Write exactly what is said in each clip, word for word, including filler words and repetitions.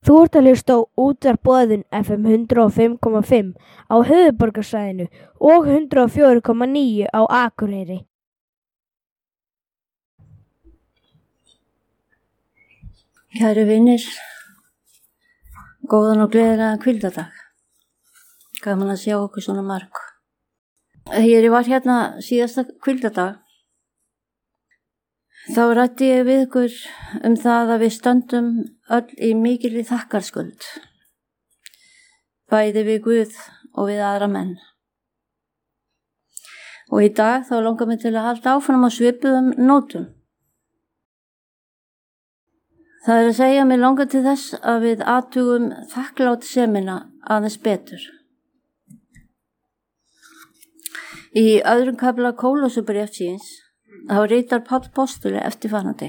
Þú ert að hlusta á Útvarp Boðun F M hundrað og fimm komma fimm á höfuðborgarsvæðinu og hundrað og fjögur komma níu á Akureyri. Kæru vinir, góðan og gleðilegan hvíldardag. Gaman að sjá okkur svona marg. Þegar ég var hérna síðasta hvíldardag, þá ræddi ég við ykkur um það að við stöndum öll í mikilli þakkarskuld, bæði við Guð og við aðra menn. Og í dag þá langar mig til að halda áfram á svipuðum nótum. Það er að segja, mig langar til þess að við athugum þakklátssemina aðeins betur. Í öðrum kafla Kólosubréfsins þá ritar Páll postuli eftirfarandi: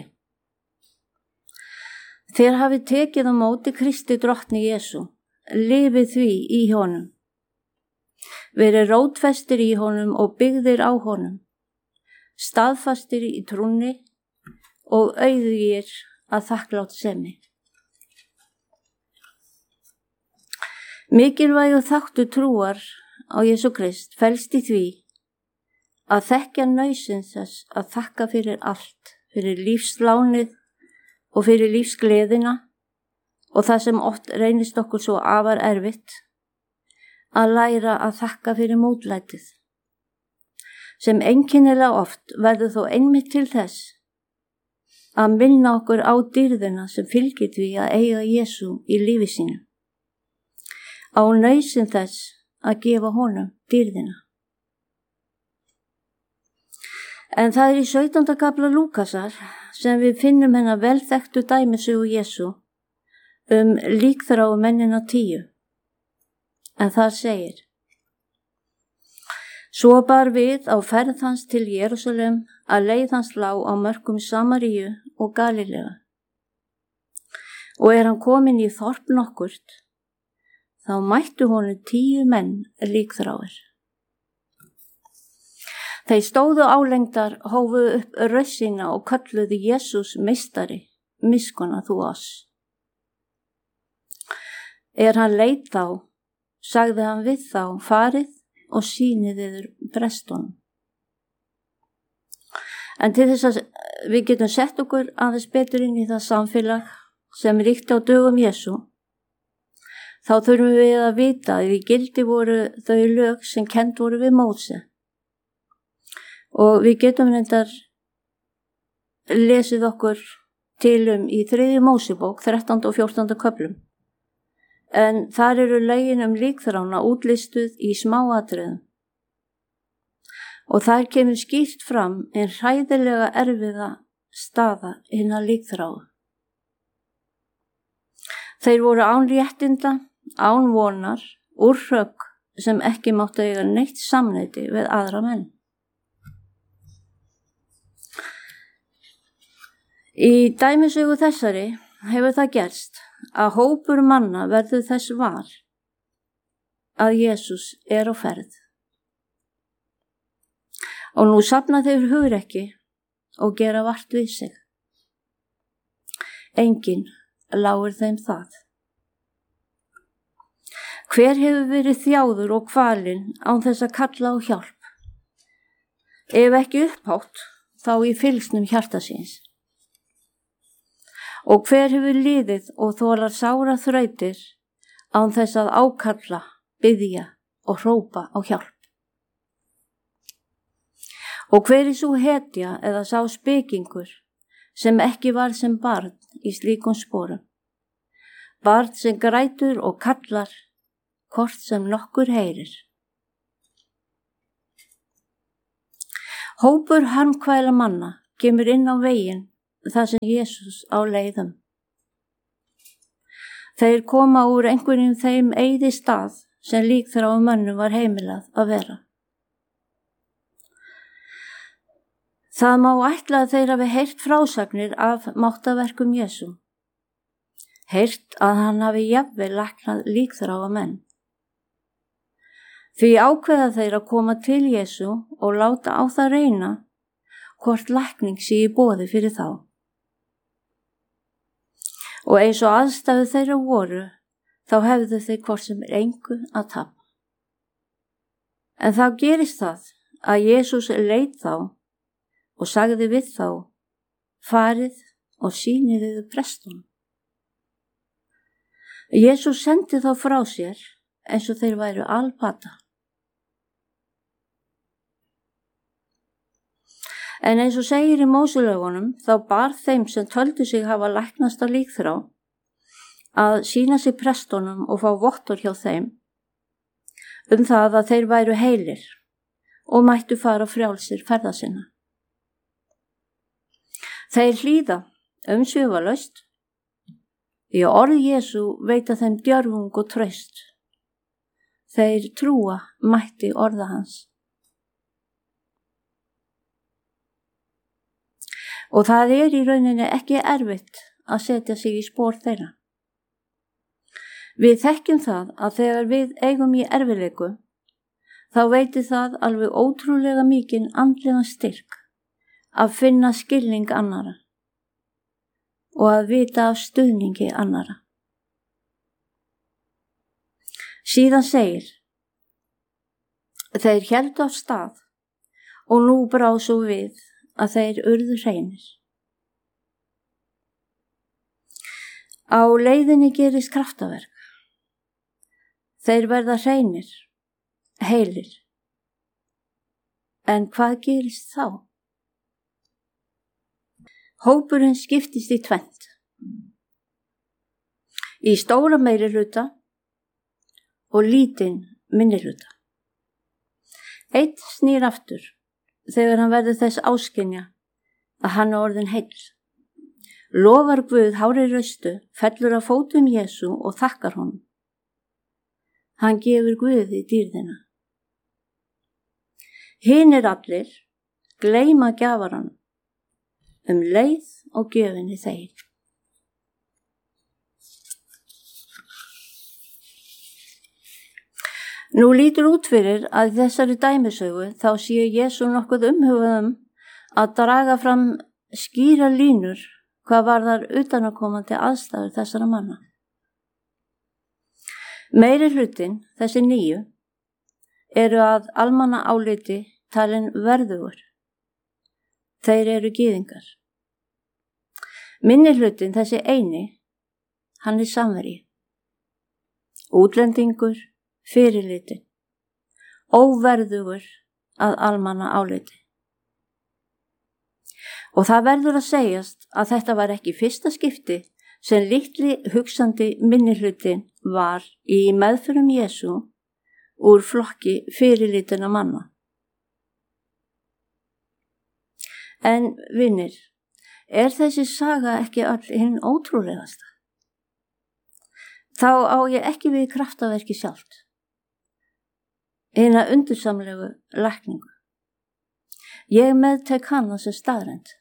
Þér hafið tekið á móti Kristi drottni Jesú, lifið því í honum, verið rótfestir í honum og byggðir á honum, staðfastir í trúnni og auðugir að þakklátsemi. Mikilvægur þáttur trúar á Jesú Krist felst í því að þekkja nauðsyn þess að þakka fyrir allt, fyrir lífslánið og fyrir lífsgleðina og það sem oft reynist okkur svo afar erfitt, að læra að þakka fyrir mótlætið, sem einkennilega oft verður þó einmitt til þess að minna okkur á dýrðina sem fylgir því að eiga Jesú í lífi sínu, á nauðsyn þess að gefa honum dýrðina. En það er í sautjánda kafla Lúkasar sem við finnum hennar velþekktu dæmisögu Jesú um líkþráu mennina tíu. En þar segir: Svo bar við á ferð hans til Jerúsalem að leið hans lá á mörkum Samaríu og Galileu. Og er hann kominn í þorp nokkurt, þá mættu honum tíu menn líkþráir. Þeir stóðu álengdar, hófu upp rödd sína og kölluðu: Jesús meistari, miskunna þú oss. Er hann leit þá, sagði hann við þá: farið og sýnið yður prestunum. En til þess að við getum sett okkur aðeins betur inn í það samfélag sem ríkti á dögum Jesú, þá þurfum við að vita að í gildi voru þau lög sem kennd voru við Móse. Og við getum reyndar lesið okkur til um í þriðju Mósebók, þrettánda og fjórtánda köflum. En þar eru lögin um líkþrána útlistuð í smáatriðum. Og þar kemur skýrt fram en hræðilega erfiða staða hinna líkþráu. Þeir voru án réttinda, án vonar, úrhögg sem ekki máttu eiga neitt samneyti við aðra menn. Í dæmisögu þessari hefur það gerst að hópur manna verður þess var að Jesús er á ferð. Og nú safna þeir hugrekki og gera vart við sig. Enginn láir þeim það. Hver hefur verið þjáður og kvalinn án þess að kalla á hjálp? Ef ekki upphátt, þá í fylgsnum hjarta síns. Og hver hefur liðið og þolar sára þrautir án þess að ákalla, biðja og hrópa á hjálp? Og hver er sú hetja eða sá spekingur sem ekki var sem barn í slíkum sporum? Barn sem grætur og kallar, hvort sem nokkur heyrir. Hópur harmkvæla manna kemur inn á veginn það sem Jesús á leiðum. Þeir koma úr einhverjum þeim eyði stað sem líkþráu mönnum var heimilað að vera. Það má ætla að þeir hafi heyrt frásagnir af máttaverkum Jesú. Heyrt að hann hafi jafnvel læknað líkþráa menn. Því ákveða þeir að koma til Jesú og láta á það reyna hvort lækning sé í boði fyrir þá. og eins og aðstæðu þeirra voru, þá hefðu þeir hvort sem er engu að tapa. En þá gerist það að Jesús leit þá og sagði við þá, farið og sýniði prestunum. Jesús sendi þá frá sér eins og þeir væru alpata. En eins og segir í Móselögunum, þá bar þeim sem töldu sig hafa læknast á líkþrá að sýna sig prestunum og fá vottor hjá þeim um það að þeir væru heilir og mættu fara frjálsir ferða sinna. Þeir hlýða umsvifalaust, í orð Jesú veita þeim djörfung og traust. Þeir trúa mætti orða hans. Og það er í rauninni ekki erfitt að setja sig í spor þeirra. Við þekkjum það að þegar við eigum í erfiðleiku, þá veitir það alveg ótrúlega mikinn andlegan styrk að finna skilning annara og að vita af stuðningi annara. Síðan segir, þeir héldu af stað og nú brá svo við að þeir urðu hreinir. Á leiðinni gerist kraftaverk. Þeir verða hreinir, heilir. En hvað gerist þá? Hópurinn skiptist í tvennt. Í stóra meirihluta og lítinn minnihluta. Einn snýr aftur þegar hann verður þess áskynja að hann er orðinn heill. Lofar Guð hári raustu, fellur að fótum Jesú og þakkar honum. Hann gefur Guði dýrðina. Hinir allir gleyma gjafaranum um leið og gjöfinni þeir. Nú lítur út fyrir að í þessari dæmisögu þá sé Jesú nokkuð umhugaðum að draga fram skýra línur hvað varðar utanakomandi aðstæður þessara manna. Meiri hlutin, þessi nýju, eru að almanna áliti talin verðugur. Þeir eru gyðingar. Minni hlutin, þessi eini, hann er samverji. Útlendingur, fyrirlitin, óverðugur að almanna áliti. Og það verður að segjast að þetta var ekki fyrsta skipti sem litli hugsandi minnihlutin var í meðförum Jesú úr flokki fyrirlitina manna. En vinir, er þessi saga ekki öll hinn ótrúlegasta? Þá á ég ekki við kraftaverki sjálft, eina undursamlegu lækningu. Ég meðtek hana sem staðrend.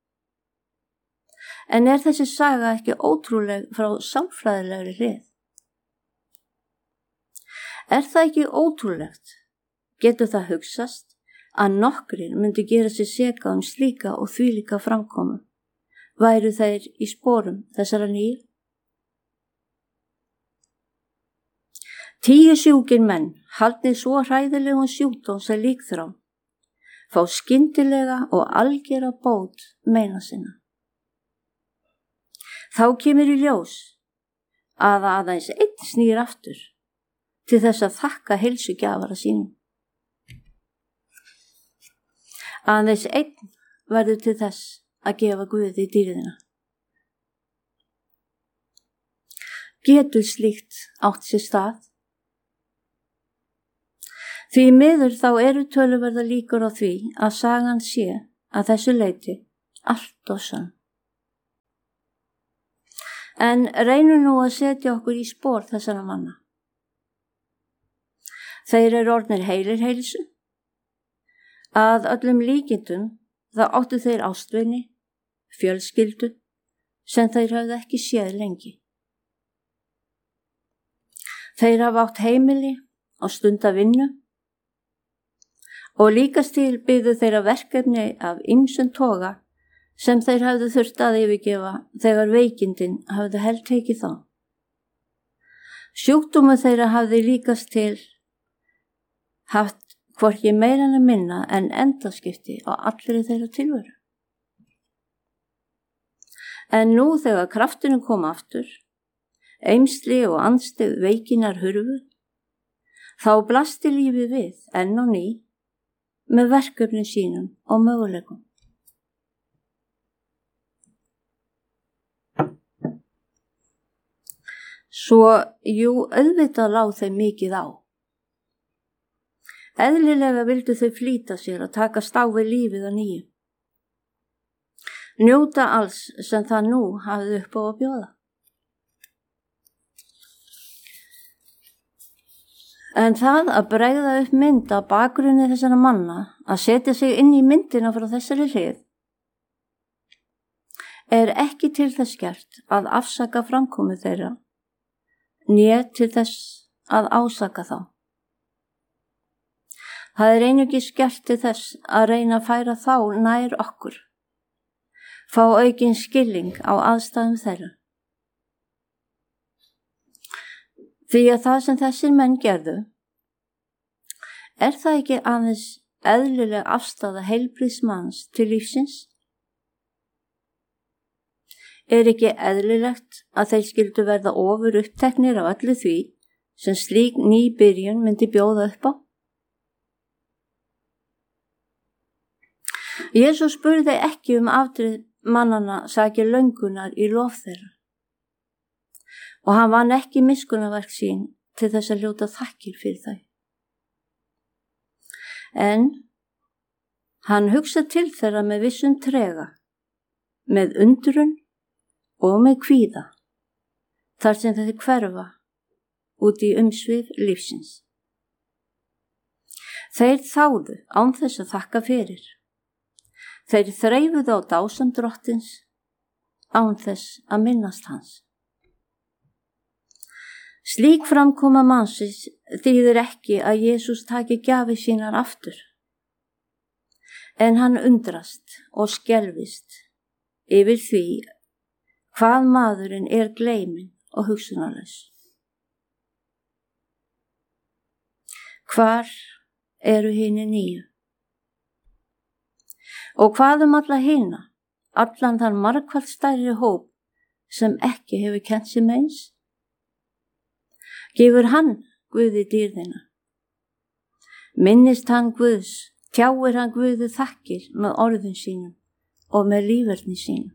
En er þessi saga ekki ótrúleg frá sálfræðilegri hlið? Er það ekki ótrúlegt? Getur það hugsast að nokkrir myndi gera sig seka um slíka og þvílíka framkomu? Væru þeir í sporum þessara nýju? Tíu sjúkir menn, haldnir svo hræðilegum sjúkdóm sem líkþrá, fá skyndilega og algera bót meina sinna. Þá kemur í ljós að aðeins einn snýr aftur til þess að þakka heilsugjafara sínum. Aðeins einn verður til þess að gefa Guði dýrðina. Getur slíkt átt sér stað? Því miður þá eru töluverða líkur á því að sagan sé að þessu leyti allt og sann. En reynum nú að setja okkur í spor þessara manna. Þeir eru orðnir heilir heilsu. Að öllum líkindum þá áttu þeir ástvini, fjölskyldu, sem þeir hafði ekki séð lengi. Þeir hafa átt heimili á stundavinnu og líkast til byðu þeirra verkefni af ýmsum toga sem þeir hafðu þurft að yfirgefa þegar veikindin hafðu heltekið þá. Sjúkdómur þeirra hafði líkast til haft hvorki meira en minna en endaskipti á allri þeirra tilveru. En nú þegar kraftinu kom aftur, eymsli og andstyggð veikinnar hurfu, þá blasti lífið við enn og ný með verkefni sínum og möguleikum. Svo, jú, auðvitað lá þeim mikið á. Eðlilega vildu þau flýta sér að takast á við lífið að nýju. Njóta alls sem það nú hafði upp á að bjóða. En það að bregða upp mynd á bakgrunni þessara manna, að setja sig inn í myndina frá þessari hlið, er ekki til þess gert að afsaka framkomu þeirra, né til þess að ásaka þá. Það er einungis gert til þess að reyna að færa þá nær okkur, fá aukinn skilning á aðstæðum þeirra. Því að það sem þessir menn gerðu, er það ekki aðeins eðlileg afstaða heilbrigðs manns til lífsins? Er ekki eðlilegt að þeir skyldu verða ofur uppteknir af öllu því sem slík ný byrjun myndi bjóða upp á? Jesús spurði ekki um afdrif mannanna sakir löngunar í lof þeirra. Og hann vann ekki miskunnarverk sín til þess að hljóta þakkir fyrir þau. En hann hugsað til þeirra með vissum trega, með undrun og með kvíða, þar sem þeir hverfa út í umsvif lífsins. Þeir þáðu án þess að þakka fyrir. Þeir þreifuðu á dásam drottins án þess að minnast hans. Slík framkoma mannsins þýðir ekki að Jesús taki gjafir sínar aftur, en hann undrast og skelfist yfir því hvað maðurinn er gleyminn og hugsunarlaus. Hvar eru hinir nýju? Og hvað um alla hina, allan þann margfalt stærri hóp sem ekki hefur kennt sig meins? Gefur hann Guði dýrðina? Minnist hann Guðs, tjáir hann Guði þakkir með orðum sínum og með líferni sínum.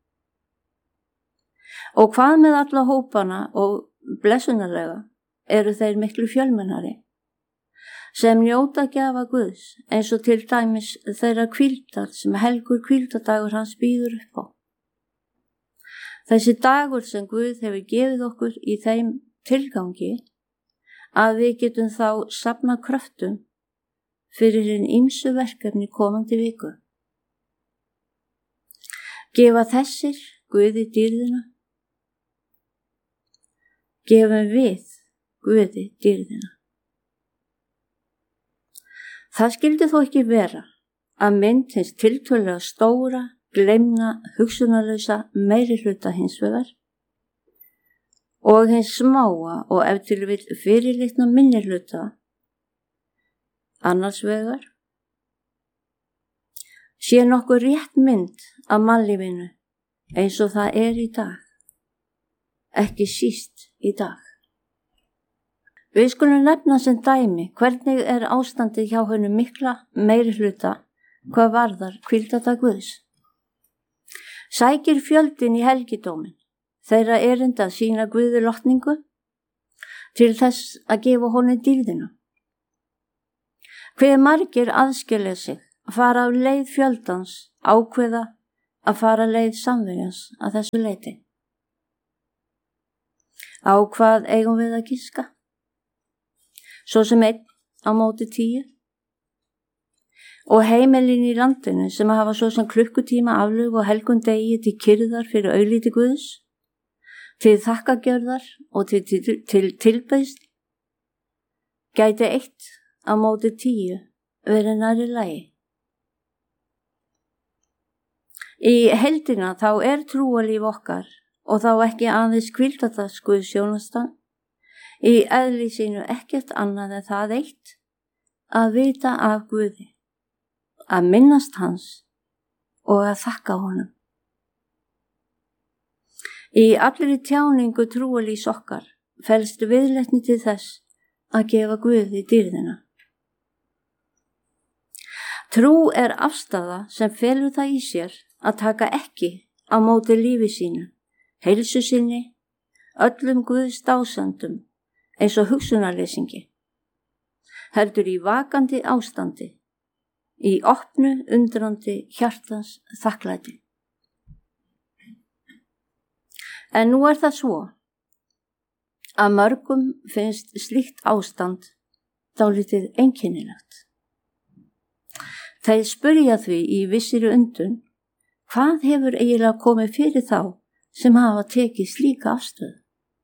Og hvað með alla hópana og blessunarlega eru þeir miklu fjölmennari, sem njóta gjafa Guðs eins og til dæmis þeirra hvíldar sem helgur hvíldadagur hans býður upp á. Þessi dagur sem Guð hefur gefið okkur í þeim tilgangi að við getum þá safna kröftum fyrir hinn ýmsu verkefni komandi viku. Gefa þessir Guði dýrðina? Gefum við Guði dýrðina? Það skyldi þó ekki vera að mynd hins tiltölulega stóra, gleymna, hugsunarlausa meirihluta hins vegar og hins smáa og ef til vill fyrirlitna minnihluta annars vegar sé nokkuð rétt mynd af mannlífinu eins og það er í dag, ekki síst í dag. Við skulum nefna sem dæmi hvernig er ástandið hjá hennu mikla meirihluta hvað varðar hvíldadag Guðs. Sækir fjöldin í helgidómin þeirra erinda að sína Guði lotningu til þess að gefa honum dýrðina. Hve margir aðskilja sig að fara á leið fjöldans, ákveða að fara leið samverjans að þessu leiti. Á hvað eigum við að giska? Svo sem einn á móti tíu. Og heimilin í landinu sem hafa svo sem klukkutíma aflög og helgun degi til kyrðar fyrir augliti Guðs, til þakkagjörðar og til, til, til tilbeiðsl, gæti eitt á móti tíu verið nærri lagi. Í heildina þá er trúarlíf okkar og þá ekki aðeins hvíldardags guðsþjónustan, í eðli sínu ekkert annað en það eitt að vita af Guði, að minnast hans og að þakka honum. Í allri tjáningu trúarlífs okkar felst viðleitni til þess að gefa Guði dýrðina. Trú er afstaða sem felur það í sér að taka ekki á móti lífi sínu, heilsu sinni, öllum Guðs dásöndum eins og hugsunarleysingi, heldur í vakandi ástandi, í opnu undrandi hjartans þakklæti. En nú er það svo að mörgum finnst slíkt ástand dálítið einkennilegt. Þeir spyrja því í vissri undrun, hvað hefur eiginlega komið fyrir þá sem hafa tekið slíka afstöðu?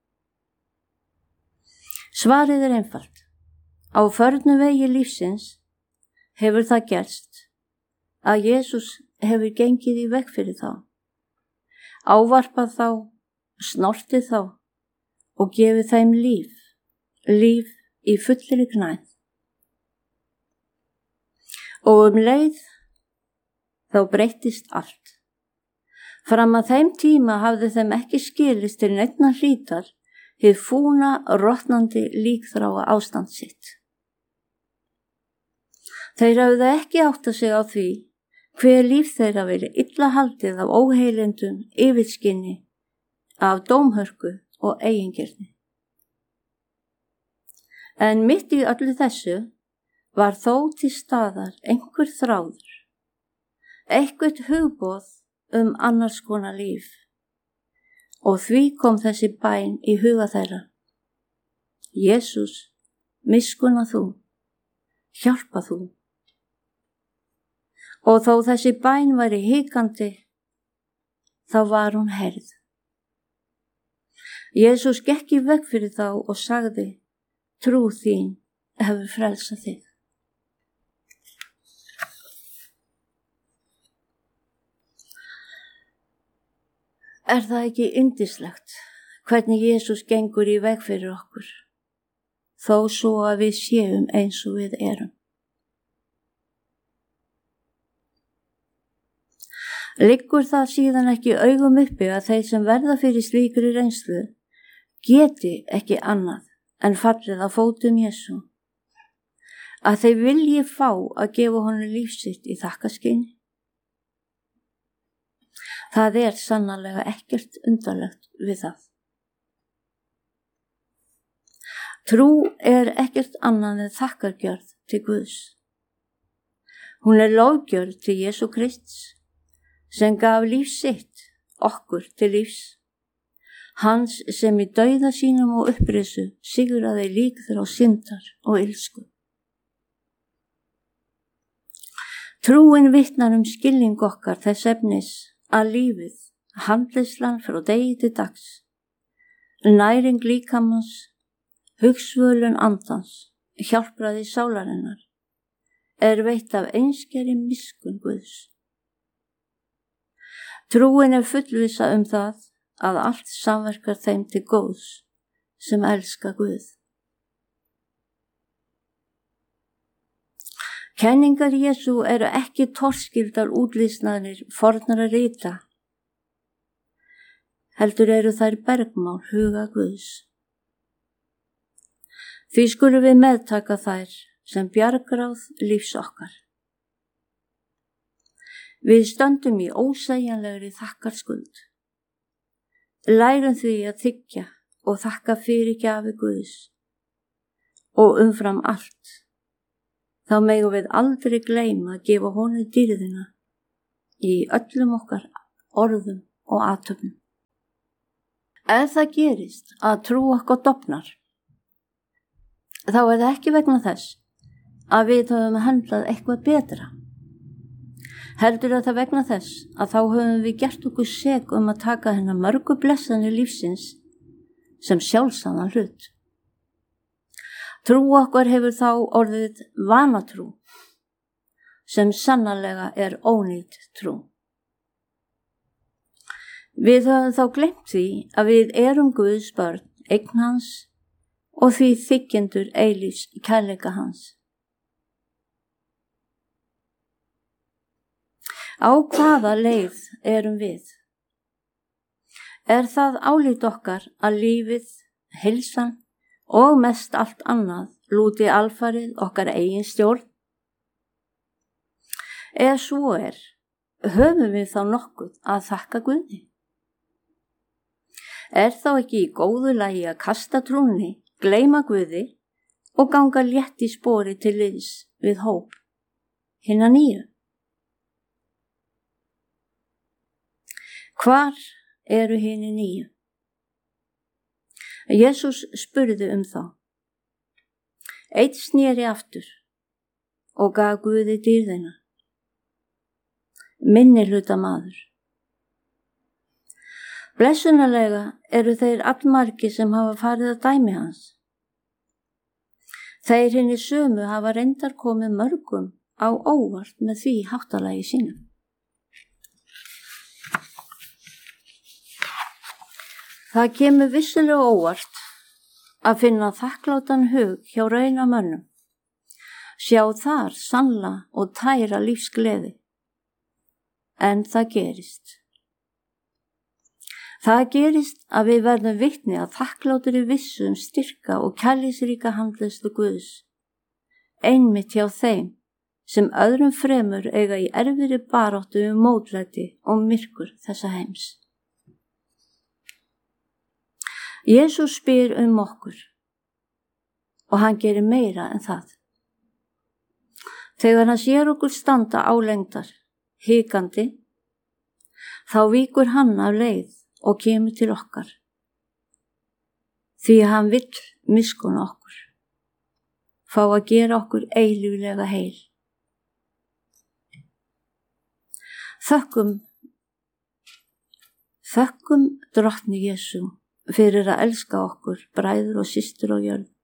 Svarið er einfalt. Á förnu vegi lífsins hefur það gerst að Jesús hefur gengið í veg fyrir þá, ávarpað þá, snortið þá og gefið þeim líf, líf í fullri gnægð. Og um leið þá breyttist allt. Fram að þeim tíma hafði þeim ekki skilist til neinna hlítar hið fúna, rotnandi líkþráa ástand sitt. Þeir hafði ekki áttað sig á því hver líf þeirra verið illa haldið af óheilindum, yfirskinni, af dómhörku og eigingirni. En mitt í öllu þessu var þó til staðar einhver þráður, eitthvert hugboð um annars konar líf, og því kom þessi bæn í huga þeirra. Jesús, miskunna þú, hjálpa þú. Og þó þessi bæn væri hikandi, þá var hún heyrð. Jesús gekk í veg fyrir þá og sagði, trú þín hefur frelsað þig. Er það ekki yndislegt hvernig Jesús gengur í veg fyrir okkur, þó svo að við séum eins og við erum? Liggur það síðan ekki augum uppi að þeir sem verða fyrir slíkri reynslu geti ekki annað en fallið á fótum Jesú, að þeir vilji fá að gefa honum líf sitt í þakkaskyni? Það er sannarlega ekkert undarlegt við það. Trú er ekkert annað en þakkargjörð til Guðs. Hún er lofgjörð til Jesú Krists, sem gaf líf sitt okkur til lífs, hans sem í dauða sínum og upprisu sigraði líkþrá syndar og illsku. Trúin vitnar um skilning okkar þess efnis að lífið, handleyslan frá degi til dags, næring líkamans, hugsvölun andans, hjálpraði sálarinnar, er veitt af einskeri miskun Guðs. Trúin er fullvissa um það að allt samverkar þeim til góðs sem elska Guð. Kenningar Jesú eru ekki torskildar útlýsnaðir fornara rita, heldur eru þær bergmál huga Guðs. Því skulum við meðtaka þær sem bjargráð lífs okkar. Við stöndum í ósegjanlegri þakkarskuld. Lærum því að þiggja og þakka fyrir gjafi Guðs. Og umfram allt, þá megum við aldrei gleyma að gefa honum dýrðina í öllum okkar orðum og athöfnum. Ef það gerist að trú okkar dofnar, þá er það ekki vegna þess að við höfum handlað eitthvað betra. Heldur að það vegna þess að þá höfum við gert okkur sek um að taka hennar mörgu blessanir lífsins sem sjálfsagðan hlut. Trú okkar hefur þá orðið vanatrú, sem sannarlega er ónýt trú. Við höfum þá gleymt því að við erum Guðs börn, eign hans og því þiggjendur eilífs kærleika hans. Á hvaða leið erum við? Er það álít okkar að lífið, heilsan og mest allt annað lúti alfarið okkar eigin stjórn? Ef svo er, höfum við þá nokkuð að þakka Guði? Er þá ekki í góðu lagi að kasta trúnni, gleyma Guði og ganga létt í spori til liðs við hóp hinna nýju? Hvar eru hinni nýju? Jesús spurði um þá. Einn sneri aftur og gaf Guði dýrðina. Minni hluta maður. Blessunarlega eru þeir allmargir sem hafa farið að dæmi hans. Þeir hinni sömu hafa reyndar komið mörgum á óvart með því háttalagi sínu. Það kemur vissulega óvart að finna þakklátan hug hjá raunamönnum. Sjá þar sannla og tæra lífsgleði. En það gerist. Það gerist að við verðum vitni að þakklátur í vissu um styrka og kærleiksríka handleiðslu Guðs, einmitt hjá þeim sem öðrum fremur eiga í erfiðri baráttu um mótlæti og myrkur þessa heims. Jesús spyr um okkur og hann gerir meira en það. Þegar hann sér okkur standa álengdar, hikandi, þá víkur hann af leið og kemur til okkar, því að hann vill miskunna okkur, fá að gera okkur eilíflega heil. Þökkum, þökkum drottni Jesú fyrir að elska okkur, bræður og systur á jörð.